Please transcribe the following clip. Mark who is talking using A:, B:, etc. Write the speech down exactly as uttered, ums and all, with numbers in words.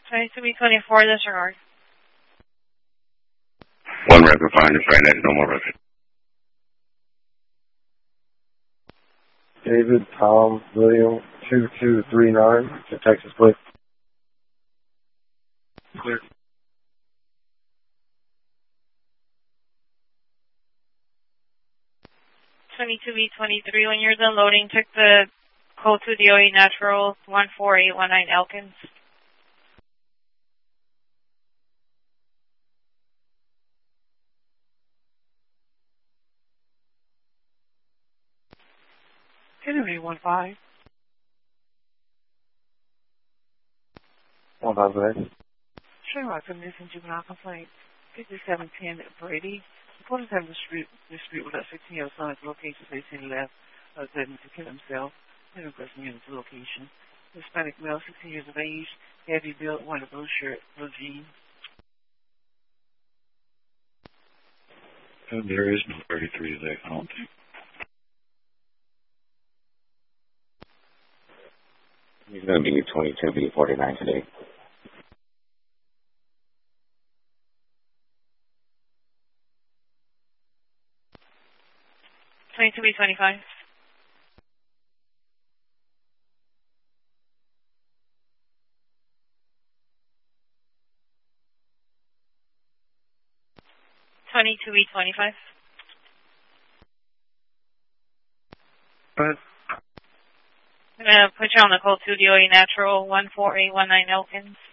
A: twenty-two B twenty-four, disregard.
B: One record finder, right next, no more record.
C: David, Tom, William, two two three nine to Texas, please.
B: Clear.
A: twenty-two B twenty-three, when you're done loading, check the code to D O A Natural one four eight one nine Elkins.
D: Anyway, one five.
C: One five, please.
D: Sherlock, a missing juvenile complaint. fifty-seven ten Brady. Reporters have a dispute, dispute with a sixteen-year-old son at the location they seen left, uh, threatening to kill himself. And requesting him to the location. Hispanic male, sixteen years of age, heavy built, wearing a blue shirt, blue jeans.
B: Uh, there is no thirty-three there, I don't think.
E: He's going to be twenty-two B forty-nine today.
A: twenty-two B twenty-five. twenty-two B twenty-five.
C: Go ahead.
A: I'm going to put you on the code to D O A Natural one four eight one nine Elkins.